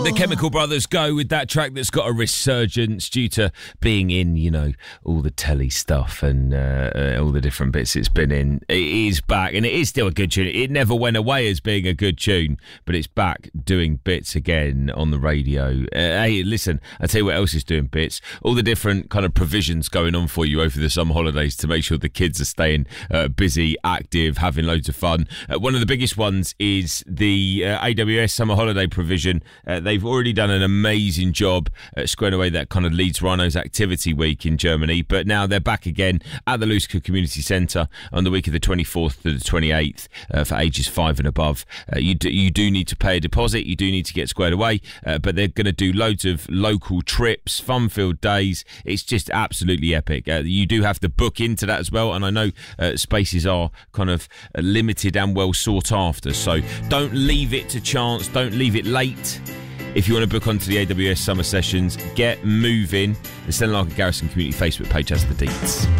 The Chemical Brothers go with that track that's got a resurgence due to being in, you know, all the telly stuff and all the different bits it's been in. It is back, and it is still a good tune. It never went away as being a good tune, but it's back doing bits again on the radio. Hey, listen, I'll tell you what else is doing bits. All the different kind of provisions going on for you over the summer holidays to make sure the kids are staying busy, active, having loads of fun. One of the biggest ones is the AWS summer holiday provision. They've already done an amazing job squaring away that kind of Leeds Rhinos activity week in Germany, but now they're back again at the Lusaca Community Centre on the week of the 24th to the 28th for ages 5 and above. You do need to pay a deposit, you do need to get squared away, but they're going to do loads of local trips, fun-filled days. It's just absolutely epic. You do have to book into that as well, and I know spaces are kind of limited and well sought after, so don't leave it to chance, don't leave it late. If you want to book onto the AWS summer sessions, get moving. The Stenlark and Garrison Community Facebook page has the deets.